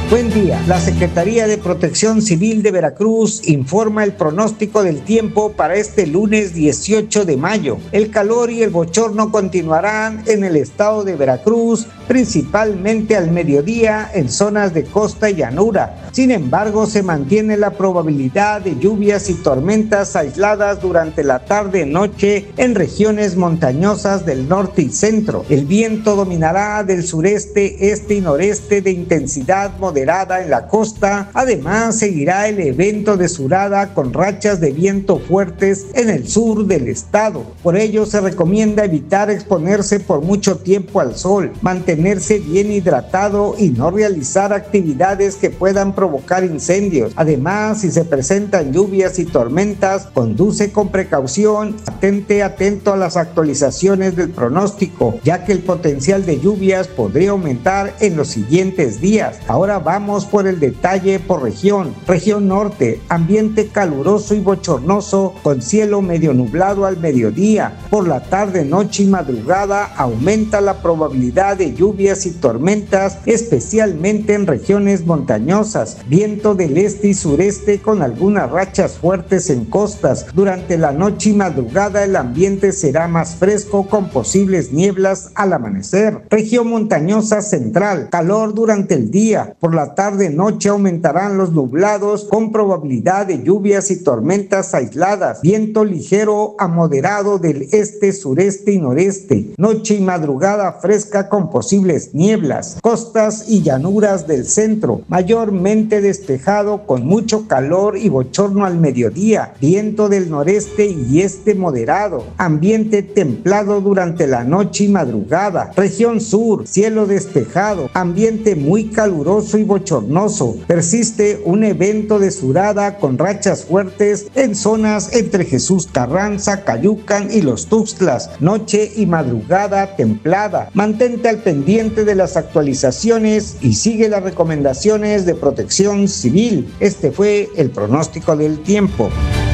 Buen día. La Secretaría de Protección Civil de Veracruz informa el pronóstico del tiempo para este lunes 18 de mayo. El calor y el bochorno continuarán en el estado de Veracruz, principalmente al mediodía en zonas de costa y llanura. Sin embargo, se mantiene la probabilidad de lluvias y tormentas aisladas durante la tarde-noche en regiones montañosas del norte y centro. El viento dominará del sureste, este y noreste de intensidad moderada en la costa. Además, seguirá el evento de surada con rachas de viento fuertes en el sur del estado. Por ello, se recomienda evitar exponerse por mucho tiempo al sol, mantenerse bien hidratado y no realizar actividades que puedan provocar incendios. Además, si se presentan lluvias y tormentas, conduce con precaución, atento a las actualizaciones del pronóstico, ya que el potencial de lluvias podría aumentar en los siguientes días. Ahora vamos por el detalle por región. Región norte, ambiente caluroso y bochornoso con cielo medio nublado al mediodía. Por la tarde, noche y madrugada aumenta la probabilidad de lluvias y tormentas, especialmente en regiones montañosas. Viento del este y sureste con algunas rachas fuertes en costas. Durante la noche y madrugada el ambiente será más fresco con posibles nieblas al amanecer. Región montañosa central, calor durante el día. Por la tarde-noche aumentarán los nublados con probabilidad de lluvias y tormentas aisladas. Viento ligero a moderado del este, sureste y noreste. Noche y madrugada fresca con posibles nieblas. Costas y llanuras del centro, mayormente despejado con mucho calor y bochorno al mediodía. Viento del noreste y este moderado. Ambiente templado durante la noche y madrugada. Región sur, cielo despejado. Ambiente muy caluroso y bochornoso. Persiste un evento de surada con rachas fuertes en zonas entre Jesús Carranza, Cayucan y Los Tuxtlas. Noche y madrugada templada. Mantente al pendiente de las actualizaciones y sigue las recomendaciones de Protección Civil. Este fue el pronóstico del tiempo.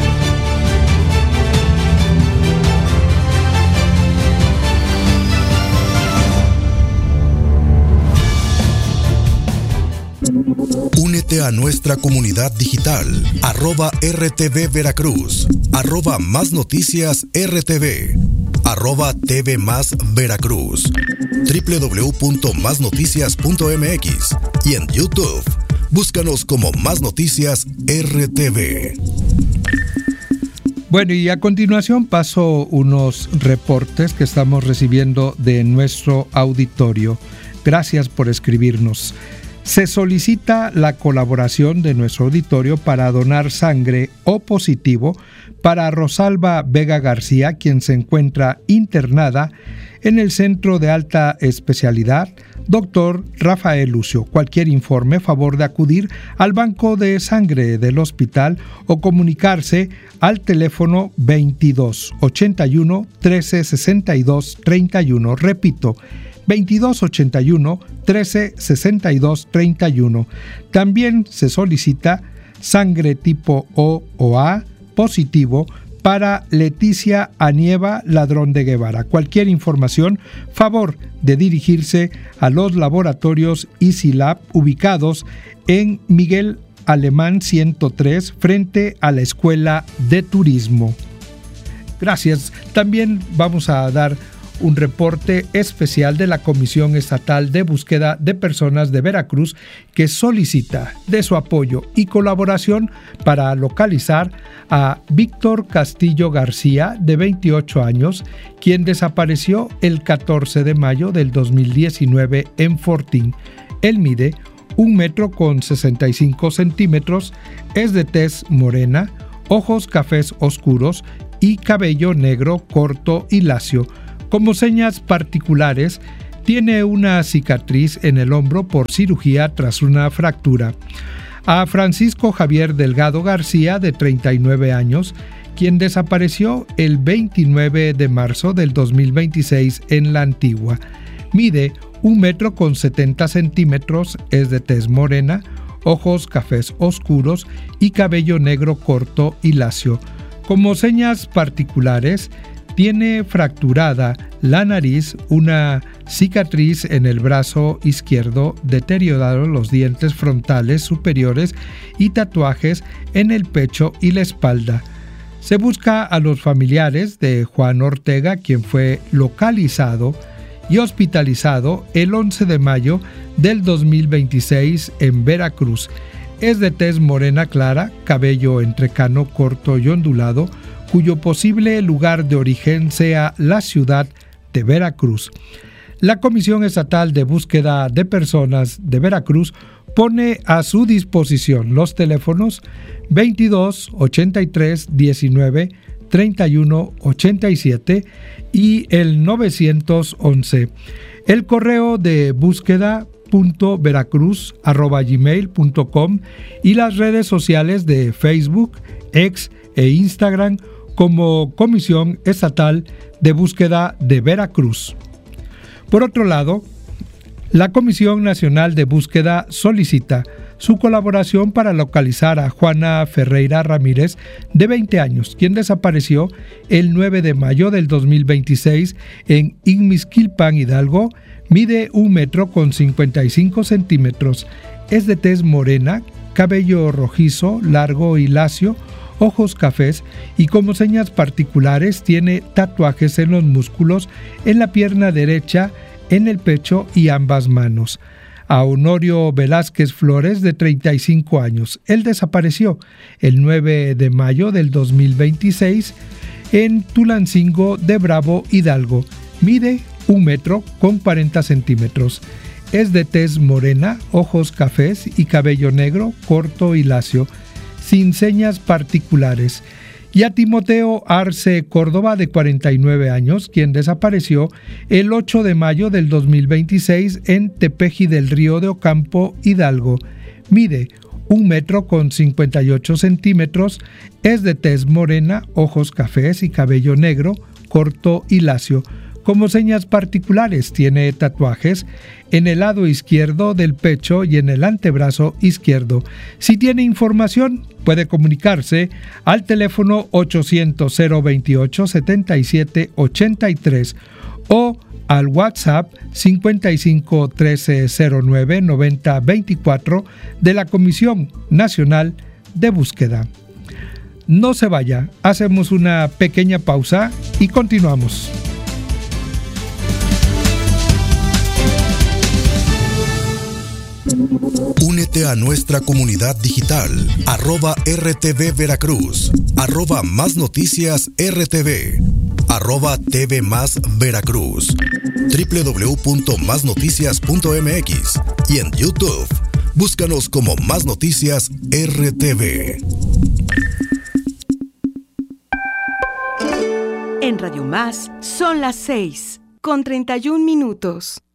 Únete a nuestra comunidad digital, @RTV Veracruz, @Más Noticias RTV, @TV Más Veracruz, www.masnoticias.mx y en YouTube. Búscanos como Más Noticias RTV. Bueno, y a continuación paso unos reportes que estamos recibiendo de nuestro auditorio. Gracias por escribirnos. Se solicita la colaboración de nuestro auditorio para donar sangre O positivo para Rosalba Vega García, quien se encuentra internada en el Centro de Alta Especialidad Dr. Rafael Lucio. Cualquier informe, favor de acudir al banco de sangre del hospital o comunicarse al teléfono 22 81 13 62 31. Repito, 22 81 13 62 31. También se solicita sangre tipo O o A positivo para Leticia Anieva Ladrón de Guevara. Cualquier información, favor de dirigirse a los laboratorios EasyLab ubicados en Miguel Alemán 103 frente a la Escuela de Turismo. Gracias. También vamos a dar un reporte especial de la Comisión Estatal de Búsqueda de Personas de Veracruz que solicita de su apoyo y colaboración para localizar a Víctor Castillo García, de 28 años, quien desapareció el 14 de mayo del 2019 en Fortín. Él mide 1,65 m, es de tez morena, ojos cafés oscuros y cabello negro corto y lacio. Como señas particulares, tiene una cicatriz en el hombro por cirugía tras una fractura. A Francisco Javier Delgado García, de 39 años, quien desapareció el 29 de marzo del 2026 en La Antigua. Mide 1,70 m, es de tez morena, ojos cafés oscuros y cabello negro corto y lacio. Como señas particulares, tiene fracturada la nariz, una cicatriz en el brazo izquierdo, deteriorados los dientes frontales superiores y tatuajes en el pecho y la espalda. Se busca a los familiares de Juan Ortega, quien fue localizado y hospitalizado el 11 de mayo del 2026 en Veracruz. Es de tez morena clara, cabello entrecano corto y ondulado, cuyo posible lugar de origen sea la ciudad de Veracruz. La Comisión Estatal de Búsqueda de Personas de Veracruz pone a su disposición los teléfonos 22 83 19 31 87 y el 911. El correo de búsqueda.veracruz@gmail.com y las redes sociales de Facebook, X e Instagram como Comisión Estatal de Búsqueda de Veracruz. Por otro lado, la Comisión Nacional de Búsqueda solicita su colaboración para localizar a Juana Ferreira Ramírez, de 20 años, quien desapareció el 9 de mayo del 2026 en Ixmiquilpan, Hidalgo. Mide 1 metro con 55 centímetros, es de tez morena, cabello rojizo, largo y lacio, ojos cafés y como señas particulares tiene tatuajes en los músculos, en la pierna derecha, en el pecho y ambas manos. A Honorio Velázquez Flores, de 35 años. Él desapareció el 9 de mayo del 2026 en Tulancingo de Bravo, Hidalgo. Mide 1 metro con 40 centímetros. Es de tez morena, ojos cafés y cabello negro, corto y lacio, sin señas particulares. Y a Timoteo Arce Córdoba, de 49 años, quien desapareció el 8 de mayo del 2026 en Tepeji del Río de Ocampo, Hidalgo. Mide 1 metro con 58 centímetros, es de tez morena, ojos cafés y cabello negro, corto y lacio. Como señas particulares tiene tatuajes en el lado izquierdo del pecho y en el antebrazo izquierdo. Si tiene información, puede comunicarse al teléfono 800-028-7783 o al WhatsApp 55 13 09 90 24 de la Comisión Nacional de Búsqueda. No se vaya, hacemos una pequeña pausa y continuamos. Únete a nuestra comunidad digital, @RTV Veracruz, @Más Noticias RTV, @TV Más Veracruz, www.masnoticias.mx y en YouTube. Búscanos como Más Noticias RTV. En Radio Más son las 6:31.